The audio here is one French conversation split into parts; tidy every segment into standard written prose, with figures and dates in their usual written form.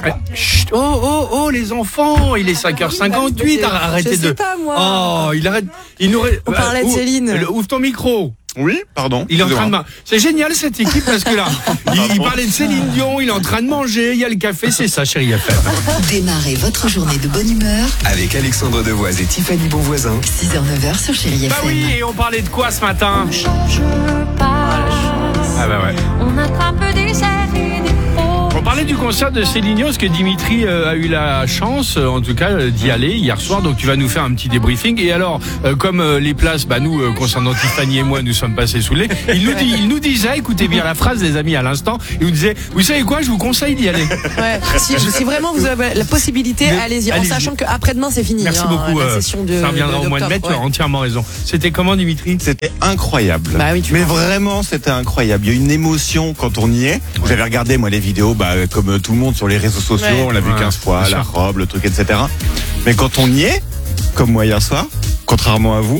Chut, oh, les enfants, il est 5h58, arrêtez je sais pas, moi. Oh, il arrête. On parlait de Céline. Ouvre ton micro. Oui, pardon. Il est en train de C'est génial cette équipe parce que là, il parlait de Céline Dion, il est en train de manger, il y a le café, c'est ça, Chérie FM. Démarrez votre journée de bonne humeur avec Alexandre Devoise et Tiffany Bonvoisin. 6h-9h sur Chérie FM. Bah oui, et on parlait de quoi ce matin? On change pas. Ah bah ouais. On attrape des airs et des faux. On parlait du concert de Céline Dion, parce que Dimitri a eu la chance, en tout cas, d'y aller hier soir. Donc tu vas nous faire un petit débriefing. Et alors, comme les places, nous, concernant Tiffany et moi, nous sommes passés sous les. Il nous disait, écoutez bien la phrase, les amis, à l'instant. Il nous disait, vous savez quoi, je vous conseille d'y aller. Ouais. Si vraiment vous avez la possibilité, allez-y. En sachant qu'après-demain, c'est fini. Merci beaucoup. La session de, ça reviendra au mois de mai. Tu as entièrement raison. C'était comment, Dimitri? C'était incroyable. Bah oui, mais vraiment, c'était incroyable. Il y a une émotion quand on y est. J'avais regardé, moi, les vidéos, comme tout le monde sur les réseaux sociaux. On l'a vu 15 fois, la robe, le truc, etc. Mais quand on y est, comme moi hier soir, contrairement à vous,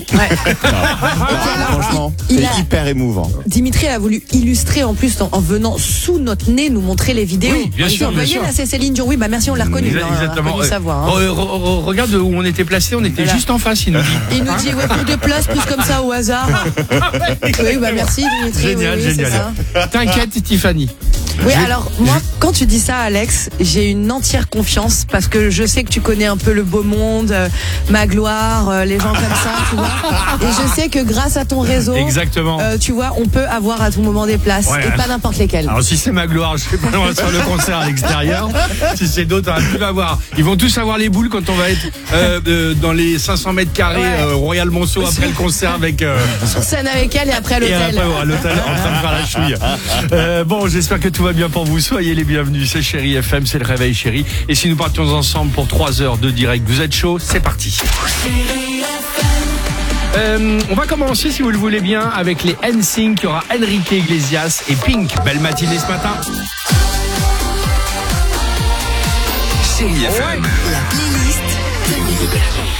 franchement, c'est hyper émouvant. Dimitri a voulu illustrer en plus en venant sous notre nez nous montrer les vidéos. Oui, bien sûr. Vous voyez là, c'est Céline Dion. Oui, merci, on l'a reconnu. Exactement. On a reconnu sa voix. Regarde où on était placé, on était juste en face, il nous dit. Il nous dit, pour deux places, plus comme ça au hasard. Oui, merci Dimitri. Génial, génial. T'inquiète, Tiffany. Oui, alors moi, quand tu dis ça, Alex, j'ai une entière confiance parce que je sais que tu connais un peu le beau monde, Magloire, les gens comme ça, tu vois. Et je sais que grâce à ton réseau, exactement. Tu vois, on peut avoir à tout moment des places et pas n'importe lesquelles. Alors si c'est Magloire, je sais pas, on va faire le concert à l'extérieur. Si c'est d'autres, tu vas voir. Ils vont tous avoir les boules quand on va être dans les 500 mètres carrés Royal Monceau après le concert avec. Sur scène avec elle et après à l'hôtel. Et après, à l'hôtel en train de faire la chouille. Bon, j'espère que tout va bien pour vous. Soyez les bienvenus. C'est Chérie FM, c'est le réveil Chérie. Et si nous partions ensemble pour 3 heures de direct, vous êtes chaud, c'est parti. On va commencer, si vous le voulez bien, avec les NSYNC. Il y aura Enrique Iglesias et Pink. Belle matinée ce matin. Chérie FM. La playlist de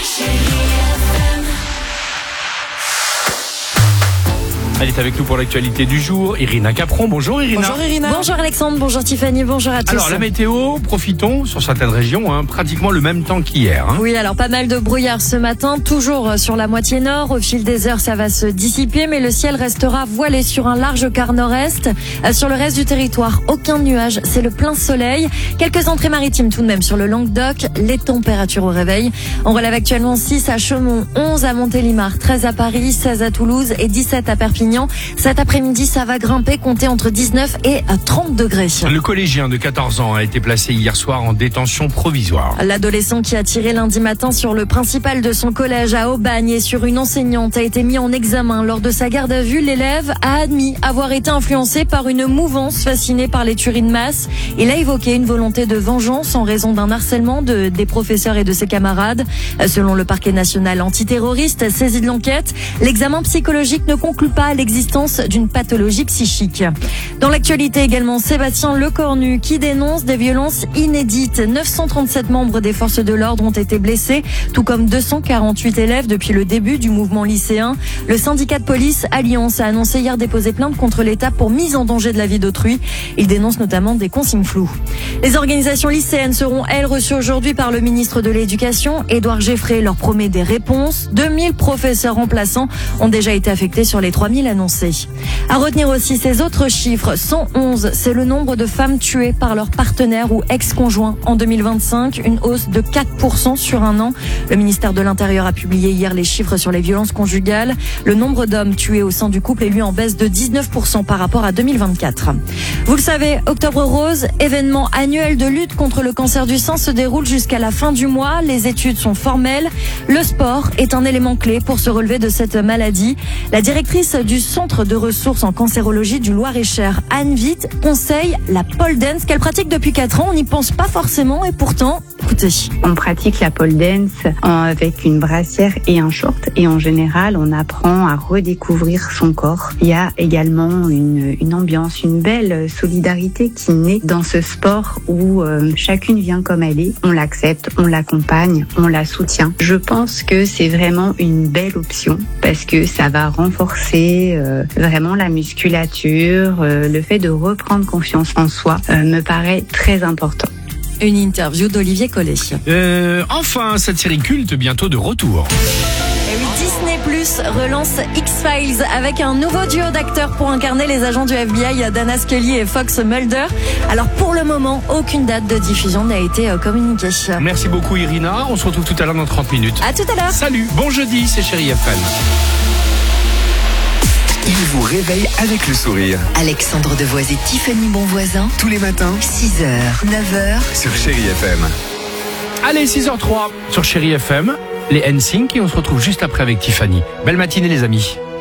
Elle est avec nous pour l'actualité du jour. Irina Capron. Bonjour Irina. Bonjour Irina. Bonjour Alexandre, bonjour Tiffany, bonjour à tous. Alors la météo, profitons sur certaines régions, pratiquement le même temps qu'hier. Oui, alors pas mal de brouillard ce matin, toujours sur la moitié nord. Au fil des heures, ça va se dissiper, mais le ciel restera voilé sur un large quart nord-est. Sur le reste du territoire, aucun nuage, c'est le plein soleil. Quelques entrées maritimes tout de même sur le Languedoc. Les températures au réveil. On relève actuellement 6 à Chaumont, 11 à Montélimar, 13 à Paris, 16 à Toulouse et 17 à Perpignan. Cet après-midi, ça va grimper, compter entre 19 et 30 degrés. Le collégien de 14 ans a été placé hier soir en détention provisoire. L'adolescent qui a tiré lundi matin sur le principal de son collège à Aubagne et sur une enseignante a été mis en examen. Lors de sa garde à vue, l'élève a admis avoir été influencé par une mouvance fascinée par les tueries de masse. Il a évoqué une volonté de vengeance en raison d'un harcèlement des professeurs et de ses camarades. Selon le parquet national antiterroriste saisi de l'enquête, l'examen psychologique ne conclut pas l'existence d'une pathologie psychique. Dans l'actualité également, Sébastien Lecornu qui dénonce des violences inédites. 937 membres des forces de l'ordre ont été blessés, tout comme 248 élèves depuis le début du mouvement lycéen. Le syndicat de police Alliance a annoncé hier déposer plainte contre l'État pour mise en danger de la vie d'autrui. Il dénonce notamment des consignes floues. Les organisations lycéennes seront, elles, reçues aujourd'hui par le ministre de l'Éducation. Édouard Geffrey leur promet des réponses. 2000 professeurs remplaçants ont déjà été affectés sur les 3000 annoncés. À retenir aussi ces autres chiffres. 111, c'est le nombre de femmes tuées par leur partenaire ou ex-conjoint en 2025, une hausse de 4% sur un an. Le ministère de l'Intérieur a publié hier les chiffres sur les violences conjugales. Le nombre d'hommes tués au sein du couple est lui en baisse de 19% par rapport à 2024. Vous le savez, Octobre Rose, événement annuel de lutte contre le cancer du sein, se déroule jusqu'à la fin du mois. Les études sont formelles. Le sport est un élément clé pour se relever de cette maladie. La directrice du Centre de ressources en cancérologie du Loir-et-Cher, Anne Witt, conseille la pole dance qu'elle pratique depuis 4 ans. On n'y pense pas forcément et pourtant, écoutez. On pratique la pole dance avec une brassière et un short et en général, on apprend à redécouvrir son corps. Il y a également une ambiance, une belle solidarité qui naît dans ce sport où chacune vient comme elle est. On l'accepte, on l'accompagne, on la soutient. Je pense que c'est vraiment une belle option parce que ça va renforcer vraiment la musculature, le fait de reprendre confiance en soi me paraît très important. une interview d'Olivier Collet. Enfin, cette série culte bientôt de retour. Et oui, Disney Plus relance X-Files avec un nouveau duo d'acteurs pour incarner les agents du FBI, Dana Scully et Fox Mulder. Alors pour le moment, aucune date de diffusion n'a été communiquée. Merci beaucoup Irina, on se retrouve tout à l'heure dans 30 minutes. À tout à l'heure. Salut, bon jeudi, c'est Chérie FM. Il vous réveille avec le sourire. Alexandre Devoise et Tiffany Bonvoisin, Tous les matins 6h, 9h. sur Chérie FM. Allez, 6h03 sur Chérie FM, les NSYNC et on se retrouve juste après avec Tiffany. Belle matinée les amis.